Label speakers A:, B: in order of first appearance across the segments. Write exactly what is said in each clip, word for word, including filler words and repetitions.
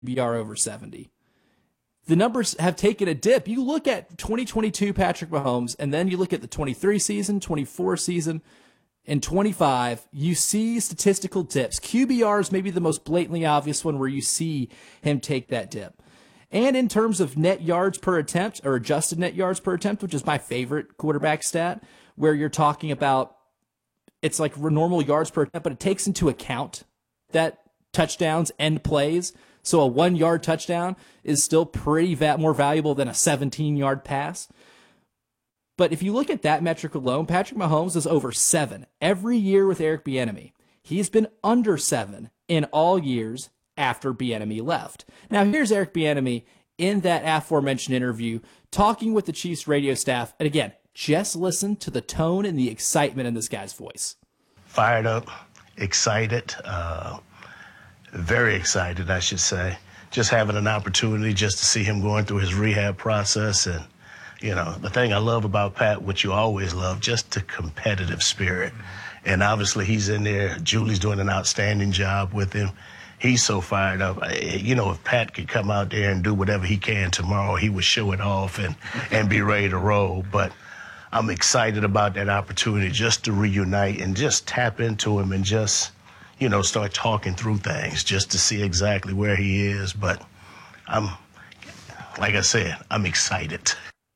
A: B R over seventy. The numbers have taken a dip. You look at twenty twenty-two Patrick Mahomes, and then you look at the twenty-three season, twenty-four season, and twenty-five, you see statistical dips. Q B R is maybe the most blatantly obvious one where you see him take that dip. And in terms of net yards per attempt, or adjusted net yards per attempt, which is my favorite quarterback stat, where you're talking about it's like normal yards per attempt, but it takes into account that touchdowns end plays. So a one-yard touchdown is still pretty va- more valuable than a seventeen-yard pass. But if you look at that metric alone, Patrick Mahomes is over seven every year with Eric Bieniemy. He's been under seven in all years after Bieniemy left. Now, here's Eric Bieniemy in that aforementioned interview talking with the Chiefs radio staff. And again, just listen to the tone and the excitement in this guy's voice.
B: Fired up, excited, uh, very excited, I should say. Just having an opportunity just to see him going through his rehab process. And, you know, the thing I love about Pat, which you always love, just the competitive spirit. And obviously he's in there. Julie's doing an outstanding job with him. He's so fired up. You know, if Pat could come out there and do whatever he can tomorrow, he would show it off and, and be ready to roll. But I'm excited about that opportunity just to reunite and just tap into him and just, you know, start talking through things just to see exactly where he is. But I'm, like I said, I'm excited.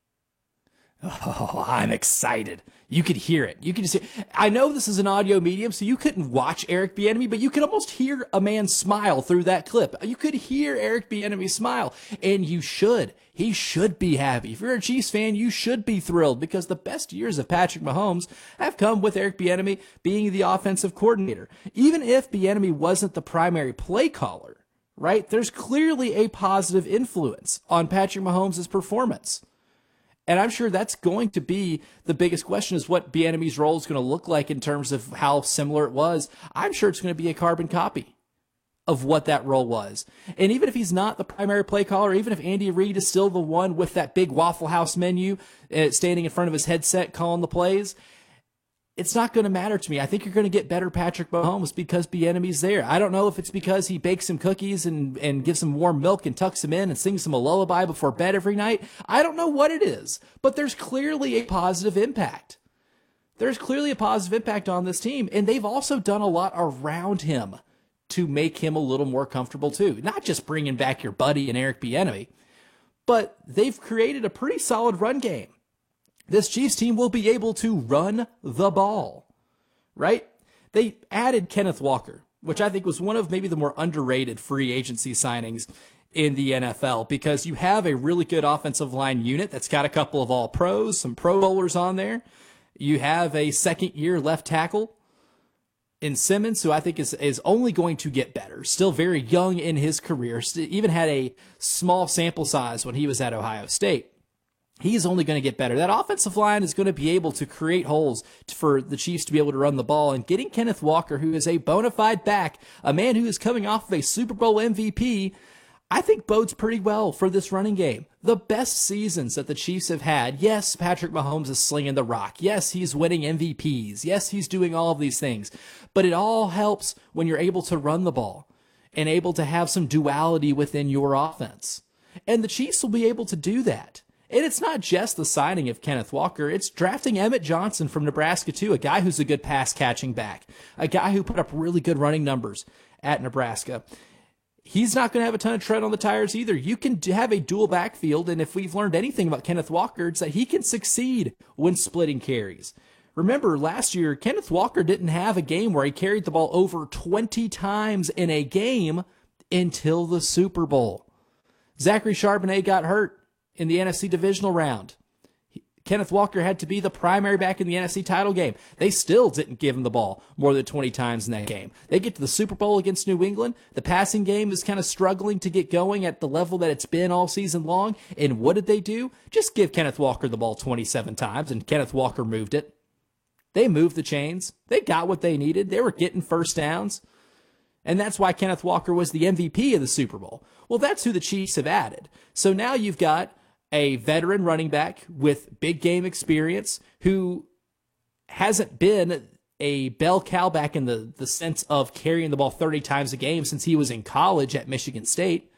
A: Oh, I'm excited. You could hear it. You could just hear. I know this is an audio medium, so you couldn't watch Eric Bieniemy, but you could almost hear a man smile through that clip. You could hear Eric Bieniemy smile, and you should. He should be happy. If you're a Chiefs fan, you should be thrilled because the best years of Patrick Mahomes have come with Eric Bieniemy being the offensive coordinator. Even if Bieniemy wasn't the primary play caller, right? There's clearly a positive influence on Patrick Mahomes' performance. And I'm sure that's going to be the biggest question is what Bieniemy's role is going to look like in terms of how similar it was. I'm sure it's going to be a carbon copy of what that role was. And even if he's not the primary play caller, even if Andy Reid is still the one with that big Waffle House menu uh, standing in front of his headset calling the plays, it's not going to matter to me. I think you're going to get better Patrick Mahomes because Bieniemy's there. I don't know if it's because he bakes some cookies and, and gives him warm milk and tucks him in and sings him a lullaby before bed every night. I don't know what it is, but there's clearly a positive impact. There's clearly a positive impact on this team, and they've also done a lot around him to make him a little more comfortable too. Not just bringing back your buddy and Eric Bieniemy, but they've created a pretty solid run game. This Chiefs team will be able to run the ball, right? They added Kenneth Walker, which I think was one of maybe the more underrated free agency signings in the N F L because you have a really good offensive line unit that's got a couple of all pros, some pro bowlers on there. You have a second year left tackle in Simmons, who I think is, is only going to get better, still very young in his career, even had a small sample size when he was at Ohio State. He's only going to get better. That offensive line is going to be able to create holes for the Chiefs to be able to run the ball. And getting Kenneth Walker, who is a bona fide back, a man who is coming off of a Super Bowl M V P, I think bodes pretty well for this running game. The best seasons that the Chiefs have had, yes, Patrick Mahomes is slinging the rock. Yes, he's winning M V Ps. Yes, he's doing all of these things. But it all helps when you're able to run the ball and able to have some duality within your offense. And the Chiefs will be able to do that. And it's not just the signing of Kenneth Walker. It's drafting Emmett Johnson from Nebraska, too, a guy who's a good pass-catching back, a guy who put up really good running numbers at Nebraska. He's not going to have a ton of tread on the tires either. You can have a dual backfield, and if we've learned anything about Kenneth Walker, it's that he can succeed when splitting carries. Remember, last year, Kenneth Walker didn't have a game where he carried the ball over twenty times in a game until the Super Bowl. Zachary Charbonnet got hurt in the N F C divisional round. Kenneth Walker had to be the primary back in the N F C title game. They still didn't give him the ball more than twenty times in that game. They get to the Super Bowl against New England. The passing game is kind of struggling to get going at the level that it's been all season long. And what did they do? Just give Kenneth Walker the ball twenty-seven times, and Kenneth Walker moved it. They moved the chains. They got what they needed. They were getting first downs. And that's why Kenneth Walker was the M V P of the Super Bowl. Well, that's who the Chiefs have added. So now you've got a veteran running back with big game experience who hasn't been a bell cow back in the, the sense of carrying the ball thirty times a game since he was in college at Michigan State.